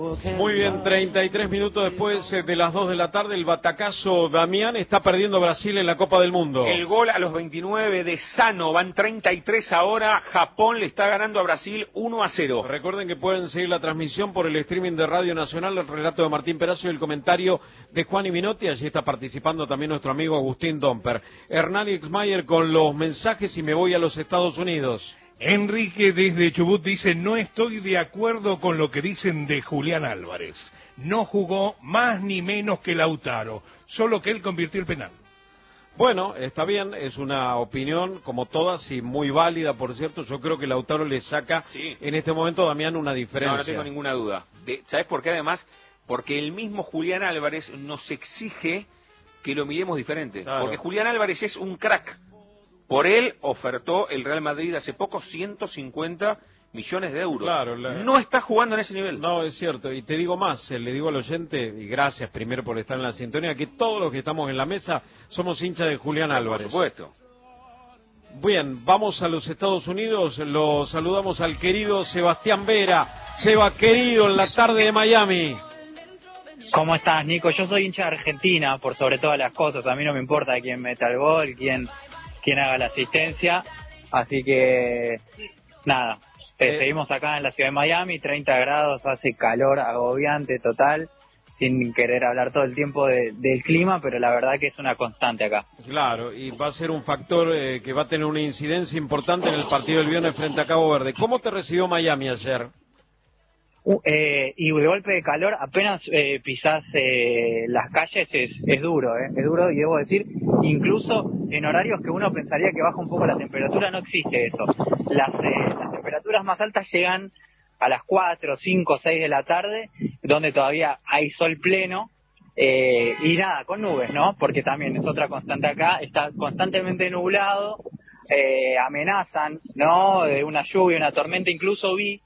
Muy bien, 33 minutos después de las 2 de la tarde, el batacazo Damián está perdiendo Brasil en la Copa del Mundo. El gol a los 29 de Sano, van 33 ahora, Japón le está ganando a Brasil 1-0. Recuerden que pueden seguir la transmisión por el streaming de Radio Nacional, el relato de Martín Perazo y el comentario de Juan Minotti. Allí está participando también nuestro amigo Agustín Domper. Hernán Ixmayer con los mensajes y me voy a los Estados Unidos. Enrique desde Chubut dice: no estoy de acuerdo con lo que dicen de Julián Álvarez. No jugó más ni menos que Lautaro, solo que él convirtió el penal. Bueno, está bien, es una opinión como todas y muy válida, por cierto. Yo creo que Lautaro le saca en este momento a Damián una diferencia. No tengo ninguna duda. ¿Sabes por qué además? Porque el mismo Julián Álvarez nos exige que lo miremos diferente. Claro. Porque Julián Álvarez es un crack. Por él ofertó el Real Madrid hace poco 150 millones de euros. Claro, no está jugando en ese nivel. No, es cierto. Y te digo más, le digo al oyente, y gracias primero por estar en la sintonía, que todos los que estamos en la mesa somos hinchas de Julián Álvarez. Por supuesto. Bien, vamos a los Estados Unidos. Lo saludamos al querido Sebastián Vera. Seba, querido, en la tarde de Miami. ¿Cómo estás, Nico? Yo soy hincha de Argentina, por sobre todas las cosas. A mí no me importa quién meta el gol, quién haga la asistencia, así que nada, seguimos acá en la ciudad de Miami, 30 grados, hace calor agobiante total, sin querer hablar todo el tiempo del clima, pero la verdad que es una constante acá. Claro, y va a ser un factor que va a tener una incidencia importante en el partido del viernes frente a Cabo Verde. ¿Cómo te recibió Miami ayer? Y de golpe de calor, apenas pisás las calles, es duro, es duro, y debo decir, incluso en horarios que uno pensaría que baja un poco la temperatura, no existe eso. Las temperaturas más altas llegan a las 4, 5, 6 de la tarde, donde todavía hay sol pleno, y nada, con nubes, ¿no? Porque también es otra constante acá, está constantemente nublado, amenazan, ¿no? De una lluvia, una tormenta, incluso vi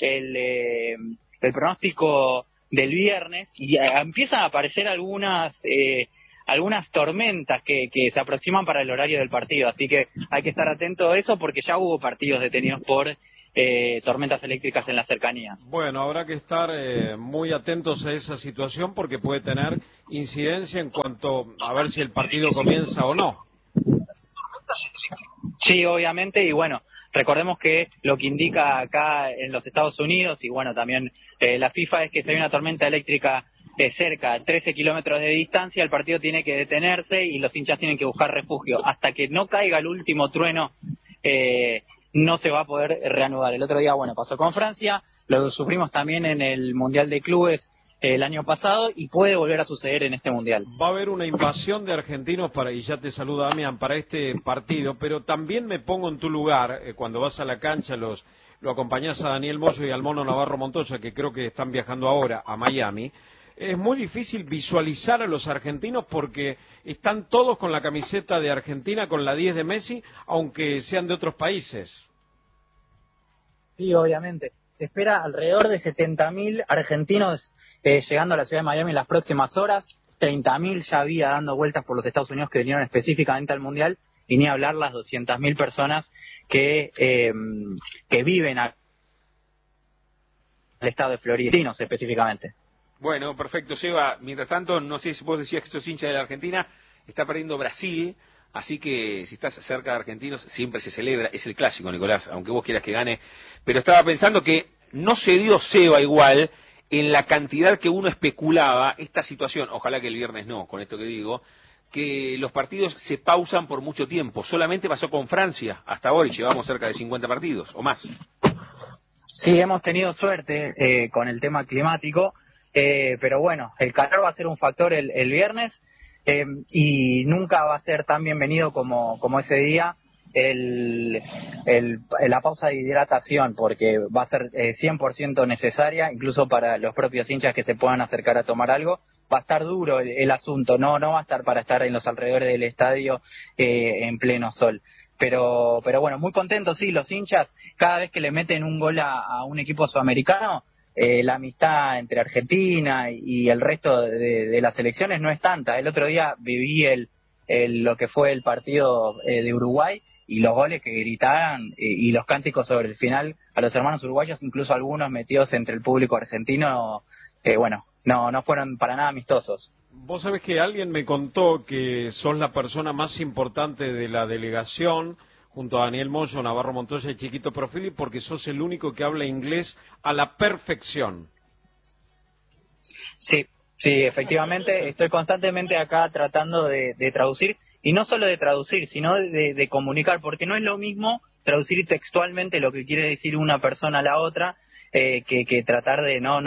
el pronóstico del viernes y empiezan a aparecer algunas tormentas que se aproximan para el horario del partido, así que hay que estar atento a eso porque ya hubo partidos detenidos por tormentas eléctricas en las cercanías. Bueno, habrá que estar muy atentos a esa situación porque puede tener incidencia en cuanto a ver si el partido comienza o no. Sí, obviamente, y bueno, recordemos que lo que indica acá en los Estados Unidos y bueno, también la FIFA es que si hay una tormenta eléctrica cerca a 13 kilómetros de distancia, el partido tiene que detenerse y los hinchas tienen que buscar refugio. Hasta que no caiga el último trueno, no se va a poder reanudar. El otro día, bueno, pasó con Francia, lo sufrimos también en el Mundial de Clubes el año pasado y puede volver a suceder en este Mundial. Va a haber una invasión de argentinos y ya te saluda Damián, para este partido, pero también me pongo en tu lugar, cuando vas a la cancha lo acompañás a Daniel Moyo y al Mono Navarro Montoya, que creo que están viajando ahora a Miami. Es muy difícil visualizar a los argentinos porque están todos con la camiseta de Argentina, con la 10 de Messi, aunque sean de otros países. Sí, obviamente. Se espera alrededor de 70.000 argentinos llegando a la ciudad de Miami en las próximas horas. 30.000 ya había dando vueltas por los Estados Unidos que vinieron específicamente al Mundial, y ni hablar las 200.000 personas que viven al estado de Florida, específicamente. Bueno, perfecto, Seba. Mientras tanto, no sé si vos decías que sos hincha de la Argentina, está perdiendo Brasil, así que si estás cerca de argentinos, siempre se celebra, es el clásico, Nicolás, aunque vos quieras que gane. Pero estaba pensando que no se dio, Seba, igual, en la cantidad que uno especulaba esta situación, ojalá que el viernes no, con esto que digo, que los partidos se pausan por mucho tiempo. Solamente pasó con Francia hasta ahora y llevamos cerca de 50 partidos, o más. Sí, hemos tenido suerte con el tema climático. Pero bueno, el calor va a ser un factor el viernes y nunca va a ser tan bienvenido como ese día la pausa de hidratación, porque va a ser 100% necesaria, incluso para los propios hinchas que se puedan acercar a tomar algo. Va a estar duro el asunto, no va a estar para estar en los alrededores del estadio en pleno sol. Pero bueno, muy contentos, sí, los hinchas, cada vez que le meten un gol a un equipo sudamericano, la amistad entre Argentina y el resto de las selecciones no es tanta. El otro día viví lo que fue el partido de Uruguay y los goles que gritaban y los cánticos sobre el final a los hermanos uruguayos, incluso algunos metidos entre el público argentino, bueno, no fueron para nada amistosos. Vos sabés que alguien me contó que sos la persona más importante de la delegación, junto a Daniel Moyo, Navarro Montoya y Chiquito Profili, porque sos el único que habla inglés a la perfección. Sí, efectivamente, estoy constantemente acá tratando de traducir, y no solo de traducir, sino de comunicar, porque no es lo mismo traducir textualmente lo que quiere decir una persona a la otra, que tratar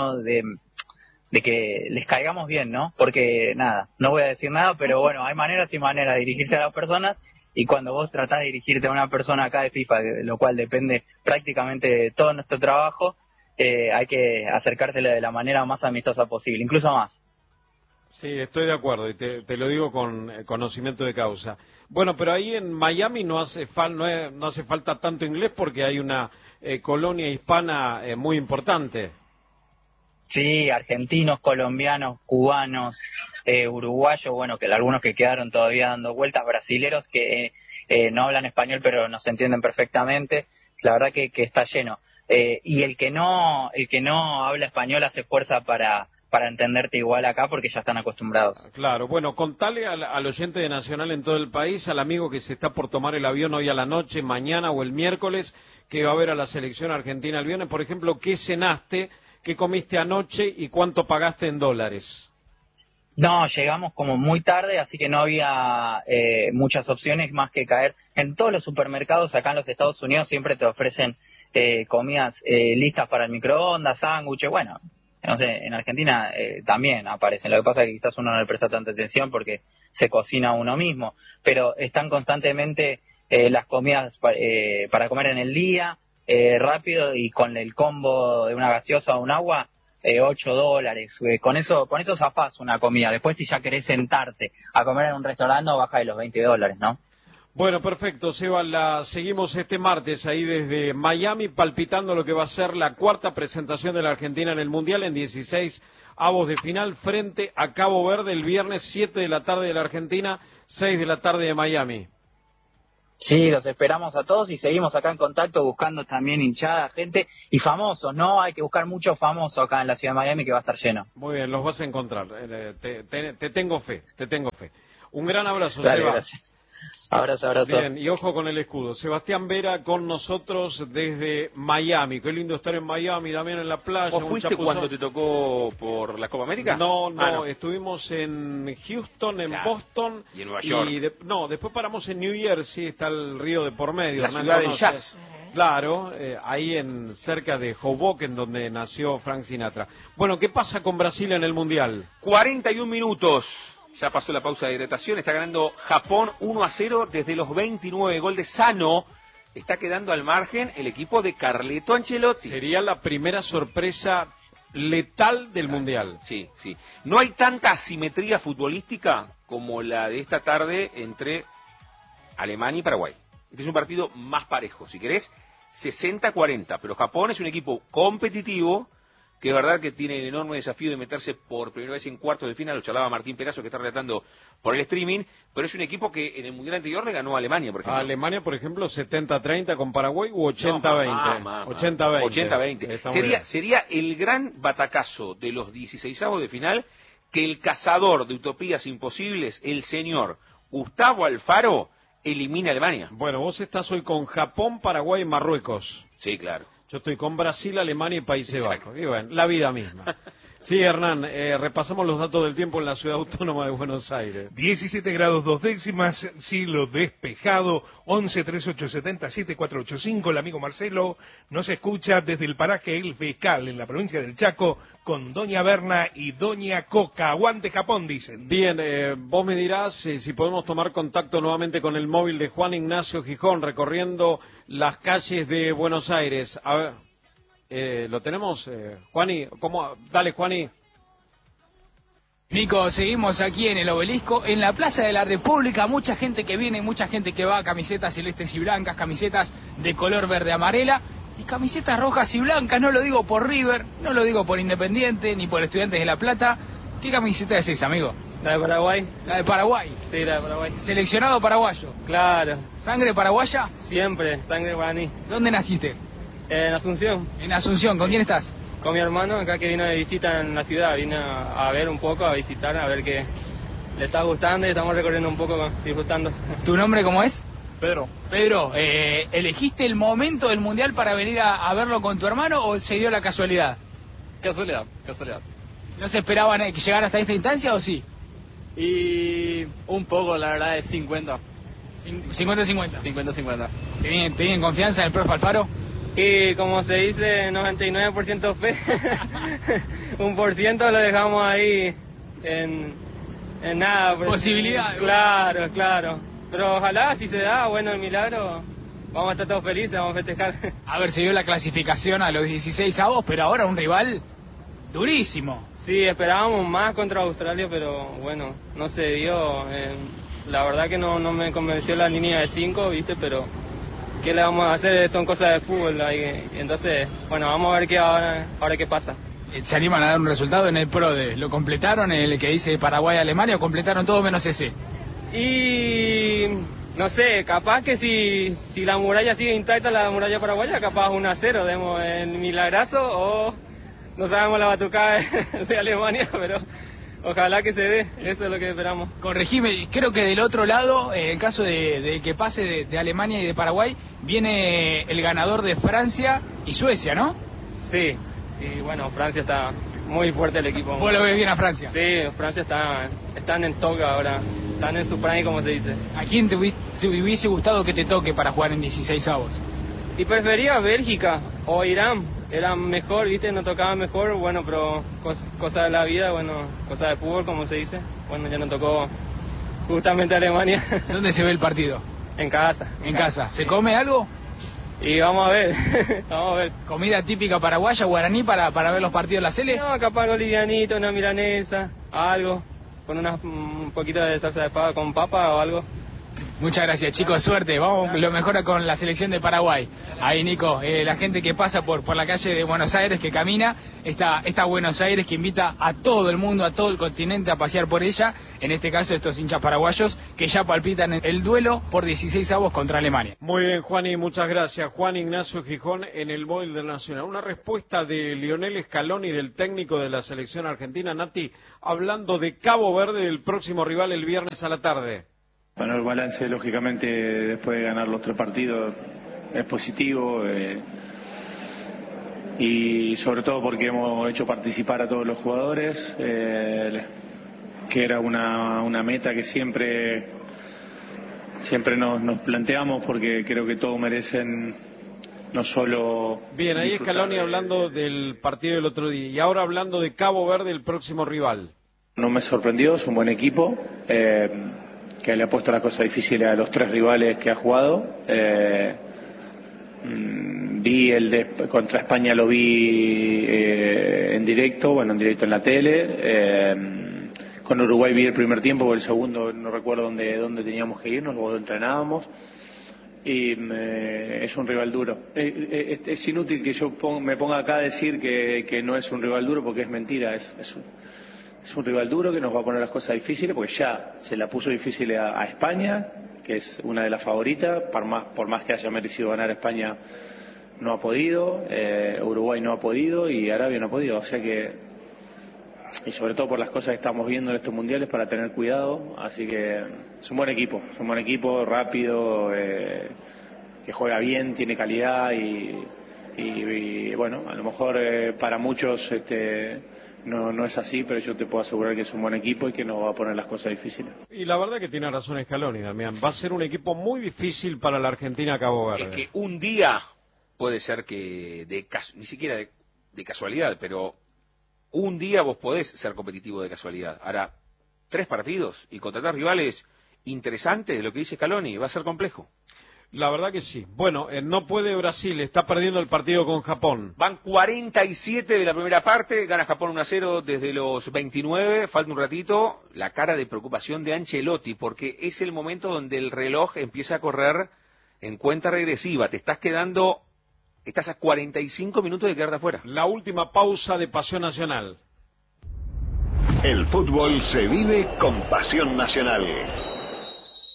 de que les caigamos bien, ¿no? Porque nada, no voy a decir nada, pero bueno, hay maneras y maneras de dirigirse a las personas, y cuando vos tratás de dirigirte a una persona acá de FIFA, de lo cual depende prácticamente de todo nuestro trabajo, hay que acercársele de la manera más amistosa posible, incluso más. Sí, estoy de acuerdo y te lo digo con conocimiento de causa. Bueno, pero ahí en Miami no hace falta tanto inglés porque hay una colonia hispana muy importante. Sí, argentinos, colombianos, cubanos, uruguayos, bueno, que algunos que quedaron todavía dando vueltas, brasileros que no hablan español pero nos entienden perfectamente. La verdad que está lleno. Y el que no habla español hace fuerza para entenderte igual acá porque ya están acostumbrados. Claro, bueno, contale al oyente de Nacional en todo el país, al amigo que se está por tomar el avión hoy a la noche, mañana o el miércoles, que va a ver a la selección argentina el viernes, por ejemplo, ¿qué cenaste? ¿Qué comiste anoche y cuánto pagaste en dólares? No, llegamos como muy tarde, así que no había muchas opciones más que caer. En todos los supermercados acá en los Estados Unidos siempre te ofrecen comidas listas para el microondas, sándwiches, bueno, no sé, en Argentina también aparecen. Lo que pasa es que quizás uno no le presta tanta atención porque se cocina uno mismo, pero están constantemente las comidas para comer en el día, rápido y con el combo de una gaseosa o un agua, $8. Con eso zafás una comida. Después si ya querés sentarte a comer en un restaurante, baja de los $20, ¿no? Bueno, perfecto, Seba, la seguimos este martes ahí desde Miami, palpitando lo que va a ser la cuarta presentación de la Argentina en el Mundial en 16 avos de final frente a Cabo Verde el viernes 7 de la tarde de la Argentina, 6 de la tarde de Miami. Sí, los esperamos a todos y seguimos acá en contacto buscando también hinchada, gente y famosos, ¿no? Hay que buscar muchos famosos acá en la ciudad de Miami que va a estar lleno. Muy bien, los vas a encontrar, te tengo fe. Un gran abrazo, Dale, Seba. gracias. Abrazo. Bien, y ojo con el escudo. Sebastián Vera con nosotros desde Miami. Qué lindo estar en Miami, también en la playa. ¿Vos fuiste cuando te tocó por la Copa América? No, estuvimos en Houston, en Boston. Y en Nueva York. Después paramos en New Jersey, está el río de por medio. La ciudad del jazz. Claro, ahí cerca de Hoboken, donde nació Frank Sinatra. Bueno, ¿qué pasa con Brasil en el Mundial? 41 minutos. Ya pasó la pausa de hidratación, está ganando Japón 1-0 desde los 29 gol de Sano. Está quedando al margen el equipo de Carleto Ancelotti. Sería la primera sorpresa letal del Mundial. Sí. No hay tanta asimetría futbolística como la de esta tarde entre Alemania y Paraguay. Este es un partido más parejo, si querés, 60-40. Pero Japón es un equipo competitivo, que es verdad que tiene el enorme desafío de meterse por primera vez en cuartos de final, lo charlaba Martín Perazo que está relatando por el streaming, pero es un equipo que en el Mundial anterior le ganó a Alemania, por ejemplo. A Alemania, por ejemplo, 70-30 con Paraguay u 80-20. 80-20. Sería el gran batacazo de los 16avos de final que el cazador de utopías imposibles, el señor Gustavo Alfaro, elimine a Alemania. Bueno, vos estás hoy con Japón, Paraguay y Marruecos. Sí, claro. Yo estoy con Brasil, Alemania y Países Bajos. Y bueno, la vida misma. Sí, Hernán, repasamos los datos del tiempo en la ciudad autónoma de Buenos Aires. 17 grados 2 décimas, cielo despejado, 11-3870-7485. El amigo Marcelo nos escucha desde el paraje El Fecal, en la provincia del Chaco, con Doña Berna y Doña Coca. Aguante Japón, dicen. Bien, vos me dirás si podemos tomar contacto nuevamente con el móvil de Juan Ignacio Gijón, recorriendo las calles de Buenos Aires. A ver. ¿Lo tenemos, Juani? ¿Cómo? Dale, Juani. Nico, seguimos aquí en el Obelisco, en la Plaza de la República, mucha gente que viene, mucha gente que va, camisetas celestes y blancas, camisetas de color verde amarela y camisetas rojas y blancas, no lo digo por River, no lo digo por Independiente, ni por Estudiantes de La Plata. ¿Qué camiseta es esa, amigo? La de Paraguay. La de Paraguay. Sí, la de Paraguay. Seleccionado paraguayo. Claro. ¿Sangre paraguaya? Siempre, sangre guaraní. ¿Dónde naciste? En Asunción. En Asunción, ¿con quién estás? con mi hermano acá que vino de visita en la ciudad. Vine a ver un poco, a visitar, a ver qué le está gustando y estamos recorriendo un poco, disfrutando. ¿Tu nombre cómo es? Pedro. Pedro, ¿elegiste el momento del Mundial para venir a verlo con tu hermano o se dio la casualidad? Casualidad. ¿No se esperaban que llegara hasta esta instancia o sí? Y un poco, la verdad, es 50. 50-50. 50-50. ¿Tienen confianza en el profe Alfaro? Y como se dice, 99% fe. 1% lo dejamos ahí en nada. Posibilidades. Claro. Pero ojalá, si se da, bueno, el milagro, vamos a estar todos felices, vamos a festejar. A ver, se dio la clasificación a los 16avos, pero ahora un rival durísimo. Sí, esperábamos más contra Australia, pero bueno, no se dio. La verdad que no me convenció la línea de 5, ¿viste? Pero ¿qué le vamos a hacer? Son cosas de fútbol. Entonces, bueno, vamos a ver qué ahora qué pasa. ¿Se animan a dar un resultado en el PRODE? ¿Lo completaron, el que dice Paraguay-Alemania, o completaron todo menos ese? Y no sé, capaz que si la muralla sigue intacta, la muralla paraguaya, capaz 1-0, demos el milagrazo, o no sabemos la batucada de Alemania, pero ojalá que se dé, eso es lo que esperamos. Corregime, creo que del otro lado, en caso de que pase de Alemania y de Paraguay, viene el ganador de Francia y Suecia, ¿no? Sí, y bueno, Francia está muy fuerte el equipo. ¿Vos lo ves bien a Francia? Sí, Francia están en toga ahora, están en su prime, como se dice. ¿A quién te hubiese gustado que te toque para jugar en 16avos? Y prefería Bélgica o Irán, eran mejor, viste, nos tocaban mejor, bueno, pero cosa de la vida, bueno, cosa de fútbol, como se dice. Bueno, ya nos tocó justamente Alemania. ¿Dónde se ve el partido? En casa. ¿En casa? ¿Se come algo? Y vamos a ver, vamos a ver. ¿Comida típica paraguaya, guaraní, para ver los partidos de la Sele? No, capaz algo livianito, una milanesa, algo, con un poquito de salsa de papa, con papa o algo. Muchas gracias, chicos, suerte. Vamos lo mejor con la selección de Paraguay. Ahí, Nico, la gente que pasa por la calle de Buenos Aires, que camina, esta Buenos Aires que invita a todo el mundo, a todo el continente a pasear por ella. En este caso, estos hinchas paraguayos que ya palpitan el duelo por 16avos contra Alemania. Muy bien, Juan, y muchas gracias. Juan Ignacio Gijón en el móvil del Nacional. Una respuesta de Lionel Scaloni, del técnico de la selección argentina, Nati, hablando de Cabo Verde, del próximo rival el viernes a la tarde. Bueno, el balance, lógicamente, después de ganar los 3 partidos, es positivo. Y sobre todo porque hemos hecho participar a todos los jugadores, que era una meta que siempre nos planteamos, porque creo que todos merecen no solo... Bien, ahí Scaloni hablando del partido del otro día, y ahora hablando de Cabo Verde, el próximo rival. No me sorprendió, es un buen equipo, que le ha puesto las cosas difíciles a los 3 rivales que ha jugado. Vi contra España, lo vi en directo en la tele. Con Uruguay vi el primer tiempo, o el segundo no recuerdo dónde teníamos que irnos, o entrenábamos. Y es un rival duro. Es inútil que yo me ponga acá a decir que no es un rival duro, porque es mentira. Es un rival duro que nos va a poner las cosas difíciles, porque ya se la puso difícil a España, que es una de las favoritas. Por más que haya merecido ganar España, no ha podido. Uruguay no ha podido y Arabia no ha podido. O sea que, y sobre todo por las cosas que estamos viendo en estos mundiales, para tener cuidado. Así que es un buen equipo, rápido, que juega bien, tiene calidad y bueno, a lo mejor para muchos no es así, pero yo te puedo asegurar que es un buen equipo y que nos va a poner las cosas difíciles. Y la verdad que tiene razón Scaloni, Damián. Va a ser un equipo muy difícil para la Argentina Cabo Verde. Es que un día puede ser que, ni siquiera de casualidad, pero un día vos podés ser competitivo de casualidad. Ahora, 3 partidos y contra 3 rivales interesantes, lo que dice Scaloni, va a ser complejo. La verdad que sí. Bueno, no puede Brasil, está perdiendo el partido con Japón. Van 47 de la primera parte, gana Japón 1-0 desde los 29, falta un ratito. La cara de preocupación de Ancelotti, porque es el momento donde el reloj empieza a correr en cuenta regresiva. Estás a 45 minutos de quedarte afuera. La última pausa de Pasión Nacional. El fútbol se vive con Pasión Nacional.